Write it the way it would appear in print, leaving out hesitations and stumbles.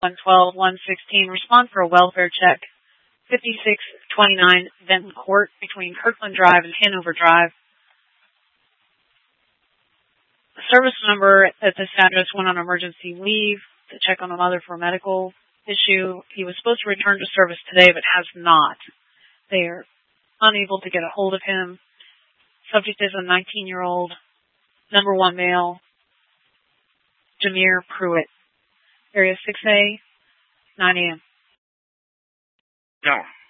112-116, respond for a welfare check. 5629 Benton Court between Kirkland Drive and Hanover Drive. The service member at this address went on emergency leave to check on a mother for a medical issue. He was supposed to return to service today, but has not. They are unable to get a hold of him. Subject is a 19-year-old, number 1 male, Jameer Pruitt. Area 6A, 9 a.m. No.